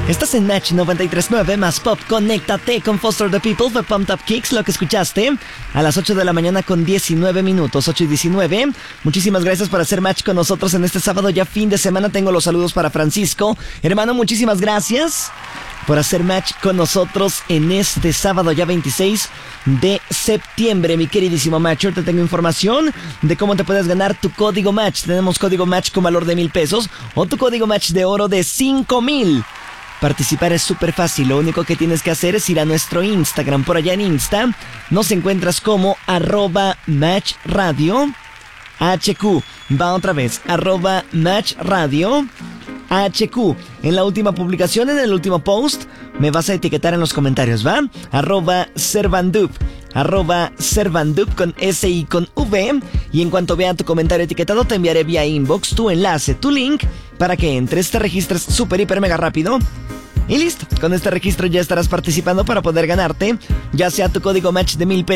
Estás en Match 93.9 más Pop. Conéctate con Foster the People. Fue Pumped Up Kicks lo que escuchaste a las 8 de la mañana con 19 minutos, 8 y 19. Muchísimas gracias por hacer match con nosotros en este sábado, ya fin de semana. Tengo los saludos para Francisco. Hermano, muchísimas gracias por hacer match con nosotros en este sábado, ya 26 de septiembre. Mi queridísimo Matcher, te tengo información de cómo te puedes ganar tu código match. Tenemos código match con valor de 1,000 pesos o tu código match de oro de 5,000. Participar es súper fácil, lo único que tienes que hacer es ir a nuestro Instagram. Por allá en Insta nos encuentras como @matchradio HQ. Va otra vez, @matchradio HQ. En la última publicación, en el último post, me vas a etiquetar en los comentarios, ¿va? @Servandup con S y con V. Y en cuanto vea tu comentario etiquetado, te enviaré vía inbox tu enlace, tu link, para que entres, te registres súper, hiper, mega rápido. Y listo, con este registro ya estarás participando para poder ganarte, ya sea tu código match de 1,000 pesos